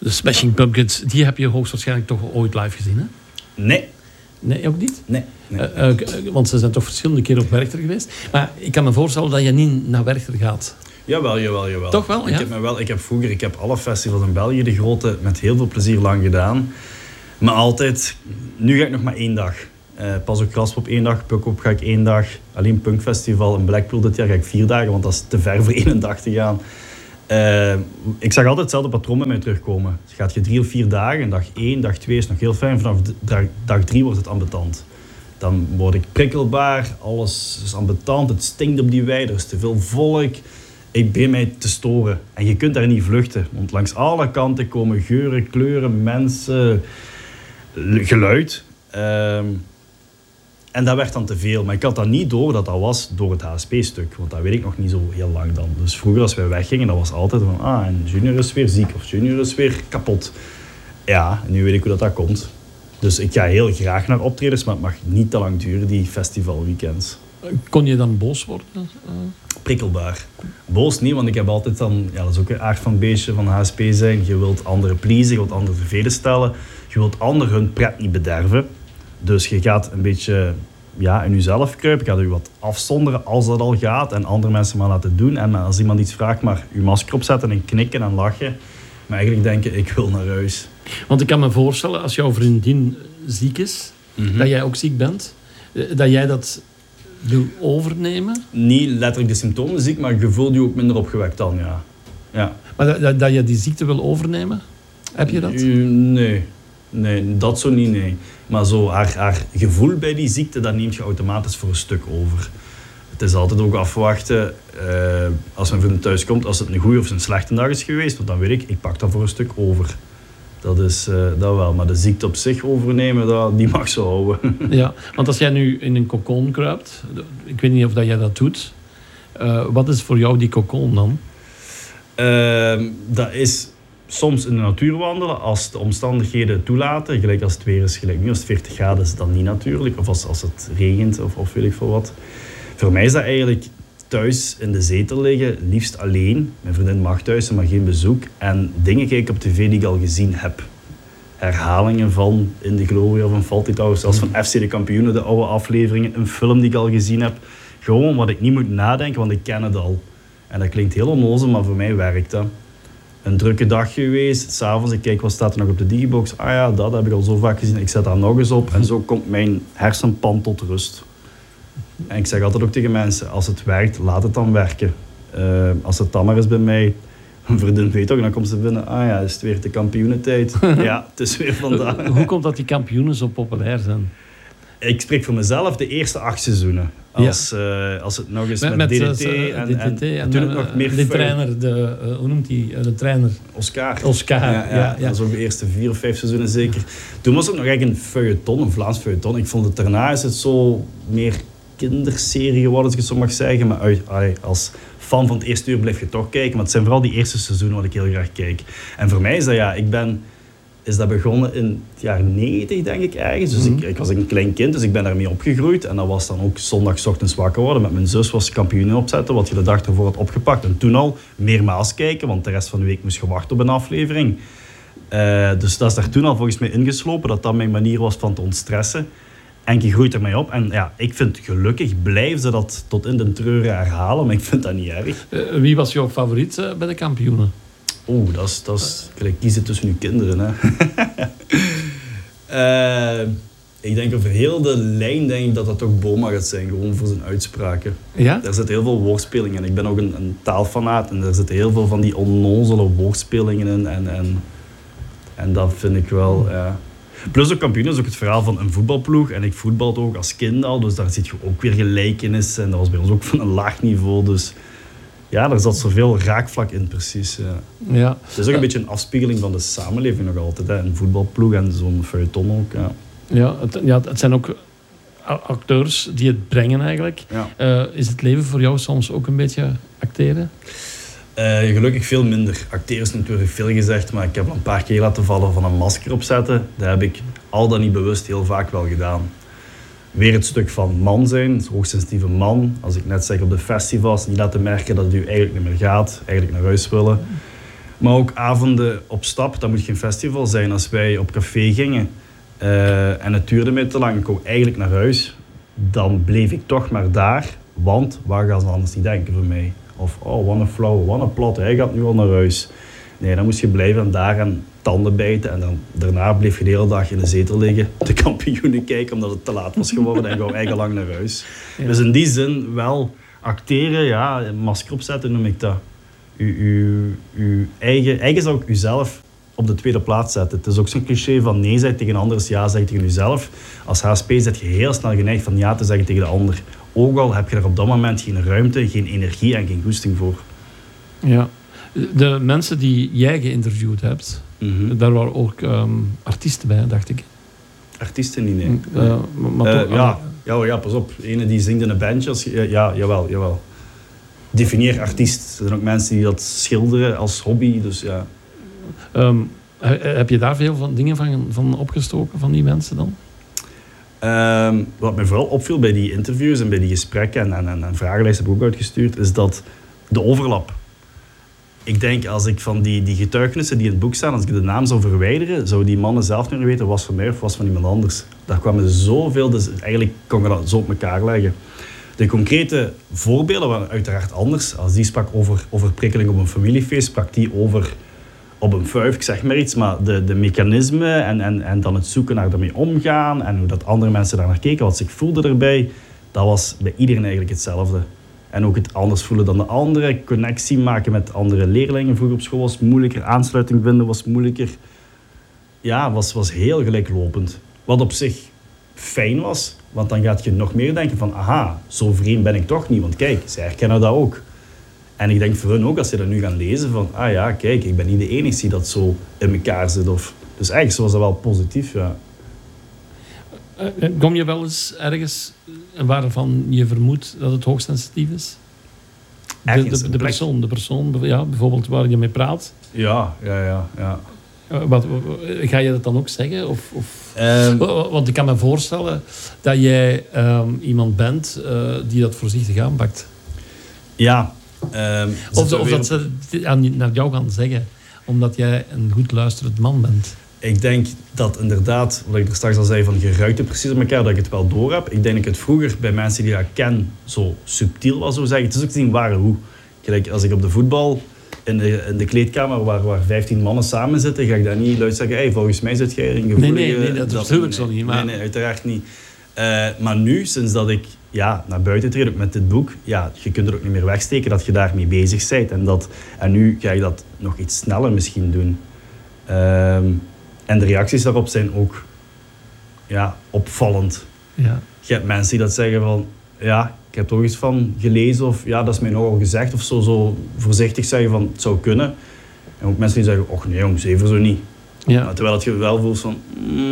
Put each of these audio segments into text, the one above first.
de Smashing Pumpkins, die heb je hoogstwaarschijnlijk toch ooit live gezien, hè? Nee. Nee, ook niet? Nee. Want ze zijn toch verschillende keren op Werchter geweest. Maar ik kan me voorstellen dat je niet naar Werchter gaat. Jawel. Toch wel, ja? Ik heb alle festivals in België, de grote, met heel veel plezier lang gedaan. Maar altijd, nu ga ik nog maar 1 dag. Pas ook Graspop 1 dag, Pukkelpop ga ik 1 dag. Alleen Punkfestival in Blackpool dit jaar ga ik 4 dagen, want dat is te ver voor 1 dag te gaan. Ik zag altijd hetzelfde patroon bij mij terugkomen. Dus gaat je 3 of 4 dagen, dag 1, dag 2 is nog heel fijn. Vanaf dag 3 wordt het ambetant. Dan word ik prikkelbaar, alles is ambetant, het stinkt op die wei, er is te veel volk. Ik begin mij te storen. En je kunt daar niet vluchten, want langs alle kanten komen geuren, kleuren, mensen, geluid. En dat werd dan te veel. Maar ik had dat niet door dat was door het HSP-stuk. Want dat weet ik nog niet zo heel lang dan. Dus vroeger als wij weggingen, dat was altijd van... en Junior is weer ziek of Junior is weer kapot. Ja, en nu weet ik hoe dat komt. Dus ik ga heel graag naar optredens, maar het mag niet te lang duren, die festivalweekends. Kon je dan boos worden? Prikkelbaar. Boos niet, want ik heb altijd dan... Ja, dat is ook een aard van het beestje van HSP zijn. Je wilt anderen pleasen, je wilt anderen tevreden stellen. Je wilt anderen hun pret niet bederven. Dus je gaat een beetje in jezelf kruipen. Je gaat je wat afzonderen als dat al gaat. En andere mensen maar laten doen. En als iemand iets vraagt, maar je masker opzetten en knikken en lachen. Maar eigenlijk denken, ik wil naar huis. Want ik kan me voorstellen, als jouw vriendin ziek is, dat jij ook ziek bent, dat jij dat wil overnemen? Niet letterlijk de symptomen ziek, maar je voelt je ook minder opgewekt dan, ja. Maar dat je die ziekte wil overnemen? Heb je dat? Nee, dat zo niet, nee. Maar zo haar gevoel bij die ziekte, dat neemt je automatisch voor een stuk over. Het is altijd ook afwachten, als mijn vriendin thuis komt, als het een goede of een slechte dag is geweest, want dan weet ik pak dat voor een stuk over. Dat is dat wel. Maar de ziekte op zich overnemen, die mag zo houden. Ja, want als jij nu in een cocon kruipt, ik weet niet of dat jij dat doet, wat is voor jou die cocon dan? Dat is soms in de natuur wandelen, als de omstandigheden het toelaten. Gelijk als het weer is, gelijk nu als het 40 graden is het dan niet natuurlijk. Of als het regent of weet ik veel wat. Voor mij is dat eigenlijk thuis in de zetel liggen, liefst alleen. Mijn vriendin mag thuis, maar geen bezoek. En dingen kijken op tv die ik al gezien heb. Herhalingen van In de Gloria of van Fawlty Towers, zelfs van FC de Kampioenen, de oude afleveringen. Een film die ik al gezien heb. Gewoon wat ik niet moet nadenken, want ik ken het al. En dat klinkt heel onnozel, maar voor mij werkt dat. Een drukke dag geweest, 's avonds, ik kijk wat staat er nog op de digibox. Dat heb ik al zo vaak gezien, ik zet dat nog eens op. En zo komt mijn hersenpan tot rust. En ik zeg altijd ook tegen mensen, als het werkt, laat het dan werken. Als het dan maar is bij mij, mijn vriendin weet ook, dan komt ze binnen, is het weer de kampioenentijd. Ja, het is weer vandaag. Hoe komt dat die kampioenen zo populair zijn? Ik spreek voor mezelf de eerste 8 seizoenen. Als het nog eens met DDT en natuurlijk nog meer... De trainer, hoe noemt hij? De trainer? Oscar. Ja. Dat is ook de eerste 4 of 5 seizoenen zeker. Toen was het nog eigenlijk een feuilleton, een Vlaams feuilleton. Ik vond het daarna is het zo meer kinderserie geworden, als ik het zo mag zeggen. Maar als fan van het eerste uur blijf je toch kijken. Maar het zijn vooral die eerste seizoenen wat ik heel graag kijk. En voor mij is dat, is dat begonnen in het jaar 90, denk ik, ergens. Dus ik was een klein kind, dus ik ben daarmee opgegroeid. En dat was dan ook zondagochtends wakker worden. Met mijn zus was kampioenen opzetten, wat je de dag ervoor had opgepakt. En toen al meermaals kijken, want de rest van de week moest je wachten op een aflevering. Dus dat is daar toen al volgens mij ingeslopen, dat mijn manier was van te ontstressen. En je groeit ermee op. En ik vind gelukkig blijven ze dat tot in de treuren herhalen, maar ik vind dat niet erg. Wie was jouw favoriet bij de kampioenen? Dat is kiezen tussen uw kinderen. Hè. Ik denk over heel de lijn denk ik dat dat toch Boma gaat zijn, gewoon voor zijn uitspraken. Ja? Daar zitten heel veel woordspelingen in. Ik ben ook een taalfanaat en er zitten heel veel van die onnozele woordspelingen in. En dat vind ik wel... Plus ook kampioen is ook het verhaal van een voetbalploeg. En ik voetbalde ook als kind al, dus daar zit je ook weer gelijkenissen. En dat was bij ons ook van een laag niveau, dus... Ja, daar zat zoveel raakvlak in, precies. Ja. Het is ook een beetje een afspiegeling van de samenleving nog altijd. Hè. Een voetbalploeg en zo'n feuilleton ook. Het zijn ook acteurs die het brengen eigenlijk. Ja. Is het leven voor jou soms ook een beetje acteren? Gelukkig veel minder. Acteren is natuurlijk veel gezegd, maar ik heb al een paar keer laten vallen van een masker opzetten. Dat heb ik al dan niet bewust heel vaak wel gedaan. Weer het stuk van man zijn, het hoogsensitieve man. Als ik net zeg op de festivals, niet laten merken dat het u eigenlijk niet meer gaat, eigenlijk naar huis willen. Maar ook avonden op stap, dat moet geen festival zijn. Als wij op café gingen en het duurde mij te lang, ik wou eigenlijk naar huis, dan bleef ik toch maar daar, want waar gaan ze anders niet denken voor mij? Of, oh, wat een flauw, wat een plat, hij gaat nu al naar huis. Nee, dan moest je blijven daar en tanden bijten. En dan, daarna bleef je de hele dag in de zetel liggen, de kampioenen kijken, omdat het te laat was geworden en gewoon eigen lang naar huis. Ja. Dus in die zin wel acteren, ja, een masker opzetten noem ik dat. Uw eigen zou ik uzelf op de tweede plaats zetten. Het is ook zo'n cliché van nee zeggen tegen anderen, ja zeggen tegen uzelf. Als HSP zet je heel snel geneigd van ja te zeggen tegen de ander. Ook al heb je er op dat moment geen ruimte, geen energie en geen goesting voor. Ja. De mensen die jij geïnterviewd hebt, daar waren ook artiesten bij, dacht ik. Artiesten niet, nee. Ja, pas op. Ene die zingt in een bandje. Jawel. Definieer artiest. Er zijn ook mensen die dat schilderen als hobby, dus ja. Heb je daar veel dingen van opgestoken, van die mensen dan? Wat mij vooral opviel bij die interviews en bij die gesprekken en vragenlijsten heb ik ook uitgestuurd, is dat de overlap. Ik denk, als ik van die getuigenissen die in het boek staan, als ik de naam zou verwijderen, zouden die mannen zelf niet meer weten was van mij of was van iemand anders. Daar kwamen zoveel, dus eigenlijk kon je dat zo op elkaar leggen. De concrete voorbeelden waren uiteraard anders. Als die sprak over prikkeling op een familiefeest, sprak die over op een vuif, ik zeg maar iets, maar de mechanismen en dan het zoeken naar daarmee omgaan en hoe dat andere mensen daar naar keken, wat zich voelde erbij, dat was bij iedereen eigenlijk hetzelfde. En ook het anders voelen dan de andere, connectie maken met andere leerlingen vroeger op school was moeilijker, aansluiting vinden was moeilijker. Ja, was heel gelijklopend. Wat op zich fijn was, want dan gaat je nog meer denken van aha, zo vreemd ben ik toch niet, want kijk, zij herkennen dat ook. En ik denk voor hun ook, als ze dat nu gaan lezen, van ah ja, kijk, ik ben niet de enige die dat zo in elkaar zit. Dus eigenlijk was dat wel positief, ja. Kom je wel eens ergens waarvan je vermoedt dat het hoogsensitief is? De persoon, ja, bijvoorbeeld waar je mee praat? Ja. Ga je dat dan ook zeggen? Want ik kan me voorstellen dat jij iemand bent die dat voorzichtig aanpakt. Ja. Of dat ze naar jou gaan zeggen, omdat jij een goed luisterend man bent. Ik denk dat inderdaad, wat ik er straks al zei, van je ruikt het precies op elkaar, dat ik het wel door heb. Ik denk dat ik het vroeger bij mensen die dat ken zo subtiel was, zo zeggen. Het is ook te zien waar en hoe. Kijk, als ik op de voetbal in de kleedkamer waar 15 mannen samen zitten, ga ik daar niet luid zeggen, hey, volgens mij zit jij een gevoelige... Nee, dat is natuurlijk zo niet. Maar... Nee, uiteraard niet. Maar nu, sinds dat ik naar buiten treed, ook met dit boek, je kunt er ook niet meer wegsteken dat je daarmee bezig bent. En nu ga ik dat nog iets sneller misschien doen. En de reacties daarop zijn ook opvallend. Ja. Je hebt mensen die dat zeggen van... Ja, ik heb er ook iets van gelezen of ja, dat is mij nogal gezegd. Of zo voorzichtig zeggen van het zou kunnen. En ook mensen die zeggen, och nee jongens, even zo niet. Ja. Maar terwijl het je wel voelt van...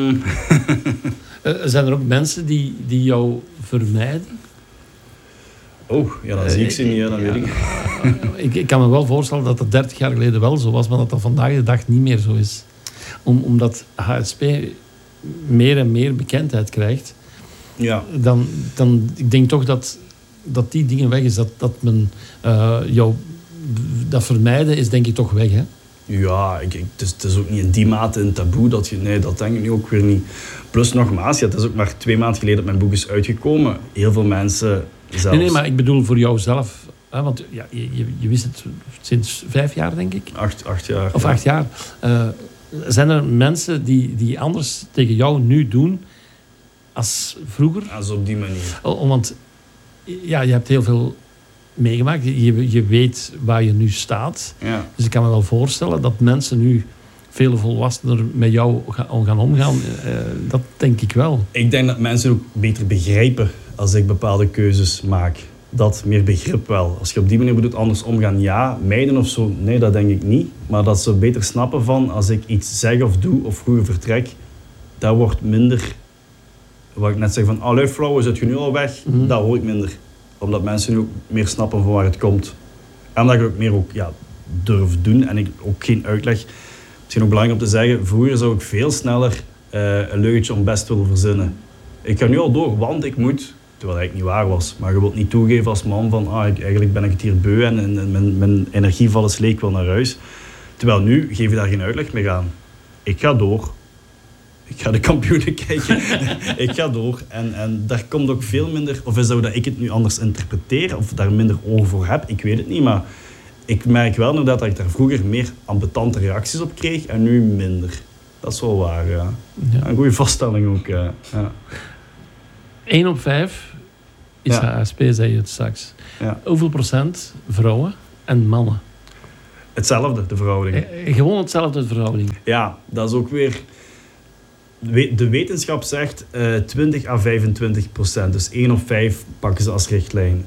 Zijn er ook mensen die jou vermijden? Oh, ja, dan zie ik ze niet, dan weet ik. Ik kan me wel voorstellen dat dat 30 jaar geleden wel zo was, maar dat dat vandaag de dag niet meer zo is. Omdat HSP meer en meer bekendheid krijgt, dan ik denk toch dat die dingen weg is. Dat men jou... Dat vermijden is denk ik toch weg, hè? Ja, het is ook niet in die mate een taboe. Dat denk ik nu ook weer niet. Plus nogmaals, het is ook maar 2 maanden geleden dat mijn boek is uitgekomen. Heel veel mensen zelfs... Nee, maar ik bedoel voor jou zelf. Hè, want ja, je wist het sinds 5 jaar, denk ik. 8 jaar. Of 8 jaar. Zijn er mensen die anders tegen jou nu doen als vroeger? Als op die manier. Want ja, je hebt heel veel meegemaakt. Je weet waar je nu staat. Ja. Dus ik kan me wel voorstellen dat mensen nu veel volwassener met jou gaan omgaan. Dat denk ik wel. Ik denk dat mensen ook beter begrijpen als ik bepaalde keuzes maak. Dat meer begrip wel. Als je op die manier bedoelt anders omgaan, mijden of zo, nee, dat denk ik niet. Maar dat ze beter snappen van, als ik iets zeg of doe of vroeger vertrek, dat wordt minder, wat ik net zeg van, allee flauw, zit je nu al weg? Dat hoor ik minder. Omdat mensen nu ook meer snappen van waar het komt. En dat ik ook meer durf doen en ik ook geen uitleg. Misschien ook belangrijk om te zeggen, vroeger zou ik veel sneller een leugentje om best willen verzinnen. Ik ga nu al door, want ik moet... Terwijl het eigenlijk niet waar was. Maar je wilt niet toegeven als man van eigenlijk ben ik het hier beu en mijn energieval is leeg, wel naar huis. Terwijl nu geef je daar geen uitleg meer aan. Ik ga door. Ik ga de kampioenen kijken. Ik ga door. En daar komt ook veel minder... Of is dat ik het nu anders interpreteer? Of daar minder ogen voor heb? Ik weet het niet. Maar ik merk wel inderdaad dat ik daar vroeger meer ambetante reacties op kreeg. En nu minder. Dat is wel waar, ja. Een goede vaststelling ook, ja. 1 op 5 is HSP, zei je het straks. Ja. Hoeveel procent vrouwen en mannen? Hetzelfde, de verhouding. Gewoon hetzelfde, de verhouding. Ja, dat is ook weer... De wetenschap zegt 20 à 25%. Dus 1 op 5 pakken ze als richtlijn.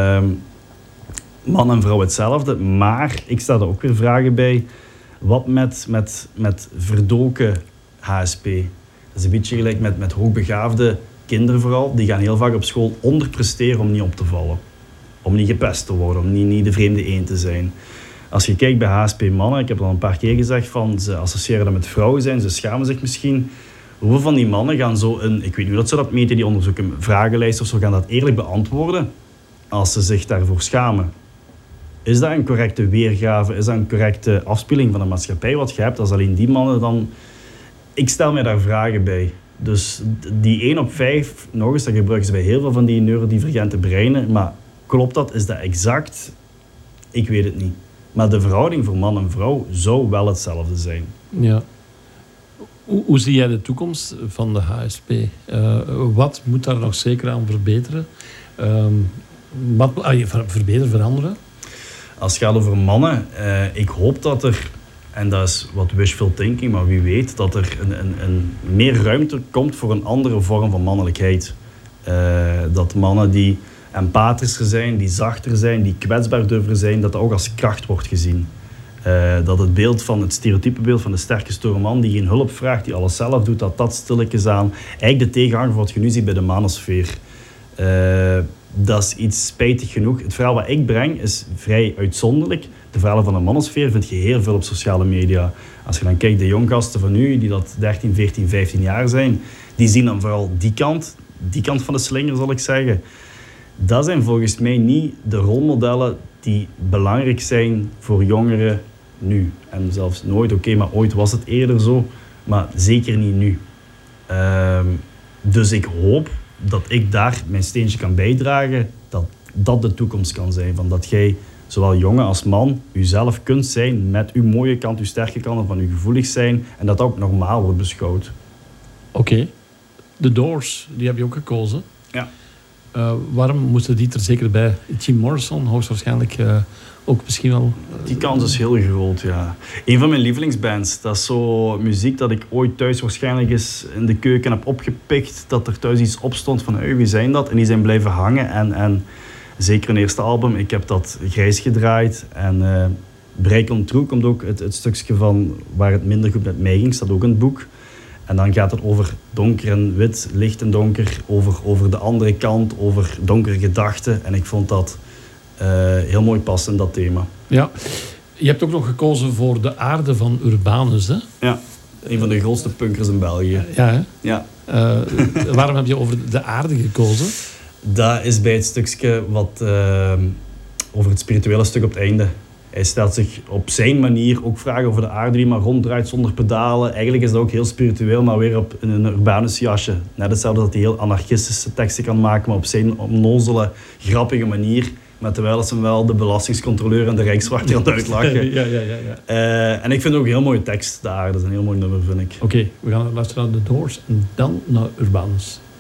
Man en vrouw hetzelfde. Maar ik sta er ook weer vragen bij. Wat met verdoken HSP? Dat is een beetje gelijk met hoogbegaafde kinderen vooral. Die gaan heel vaak op school onderpresteren om niet op te vallen. Om niet gepest te worden. Om niet de vreemde eend te zijn. Als je kijkt bij HSP-mannen, ik heb het al een paar keer gezegd, van ze associëren dat met vrouwen zijn, ze schamen zich misschien. Hoeveel van die mannen gaan zo ik weet niet hoe dat ze dat meten, die onderzoeken, een vragenlijst of zo, gaan dat eerlijk beantwoorden als ze zich daarvoor schamen? Is dat een correcte weergave? Is dat een correcte afspiegeling van de maatschappij wat je hebt? Als alleen die mannen dan... Ik stel mij daar vragen bij. Dus die 1 op 5, nog eens, dat gebruiken ze bij heel veel van die neurodivergente breinen. Maar klopt dat? Is dat exact? Ik weet het niet. Maar de verhouding voor man en vrouw zou wel hetzelfde zijn. Ja. Hoe zie jij de toekomst van de HSP? Wat moet daar nog zeker aan verbeteren? Verbeteren, veranderen? Als het gaat over mannen, ik hoop dat er, en dat is wat wishful thinking, maar wie weet, dat er een meer ruimte komt voor een andere vorm van mannelijkheid. Dat mannen die empathischer zijn, die zachter zijn, die kwetsbaar durven zijn, dat ook als kracht wordt gezien. Dat het stereotype beeld van de sterke stoere man die geen hulp vraagt, die alles zelf doet, dat stilletjes aan eigenlijk de tegenhanger van wat je nu ziet bij de manosfeer. Dat is iets spijtig genoeg. Het verhaal wat ik breng is vrij uitzonderlijk. De verhalen van de manosfeer vind je heel veel op sociale media. Als je dan kijkt, de jonggasten van nu, die dat 13, 14, 15 jaar zijn, die zien dan vooral die kant van de slinger, zal ik zeggen. Dat zijn volgens mij niet de rolmodellen die belangrijk zijn voor jongeren nu. En zelfs nooit, maar ooit was het eerder zo. Maar zeker niet nu. Dus ik hoop dat ik daar mijn steentje kan bijdragen. Dat de toekomst kan zijn. Van dat jij, zowel jongen als man, jezelf kunt zijn met uw mooie kant, uw sterke kant en van uw gevoelig zijn. En dat ook normaal wordt beschouwd. Oké. The Doors, die heb je ook gekozen. Ja. Waarom moesten die er zeker bij? Jim Morrison, hoogstwaarschijnlijk ook misschien wel... Die kans is heel groot, ja. Een van mijn lievelingsbands, dat is zo muziek dat ik ooit thuis waarschijnlijk eens in de keuken heb opgepikt, dat er thuis iets opstond van, wie zijn dat? En die zijn blijven hangen en zeker een eerste album, ik heb dat grijs gedraaid en Break on True komt ook het stukje van waar het minder goed met mij ging, staat ook in het boek. En dan gaat het over donker en wit, licht en donker, over de andere kant, over donkere gedachten. En ik vond dat heel mooi passen in dat thema. Ja, je hebt ook nog gekozen voor De Aarde van Urbanus, hè? Ja, een van de grootste punkers in België. Ja, hè? Ja. Waarom heb je over De Aarde gekozen? Dat is bij het stukje wat over het spirituele stuk op het einde. Hij stelt zich op zijn manier ook vragen over de aarde die maar ronddraait zonder pedalen. Eigenlijk is dat ook heel spiritueel, maar weer op een Urbanus jasje. Net hetzelfde dat hij heel anarchistische teksten kan maken, maar op zijn onnozele, grappige manier. Maar terwijl ze hem wel de belastingscontroleur en de rijkswachter aan het uitlachen. Ja. En ik vind het ook een heel mooie tekst, de aarde. Dat is een heel mooi nummer, vind ik. Oké, we gaan luisteren naar The Doors en dan naar Urbanus.